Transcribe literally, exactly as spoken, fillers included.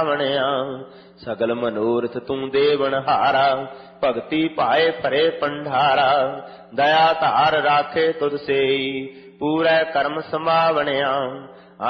ਭਾਵਣਿਆ। ਸਗਲ ਮਨੋਰਥ ਤੂੰ ਦੇਵਨ ਹਾਰਾ, ਭਗਤੀ ਪਾਏ ਭਰੇ ਪੰਡਾਰਾ। ਦਇਆ ਧਾਰ ਰਾਖੇ ਤੁਧ ਸੇਈ, ਪੂਰੇ ਕਰਮ ਸੰਭਾਵਣਿਆ।